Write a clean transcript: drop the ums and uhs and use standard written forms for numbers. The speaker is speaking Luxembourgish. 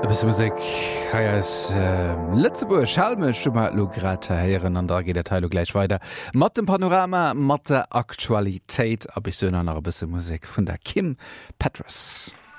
bis Musik heiers Lützeburg Schalme schummer lo grad heieren an da geht der Teil gleich weiter. Mat dem Panorama mat der Aktualitéit a bis nach bisse Musik vun der Kim Petras.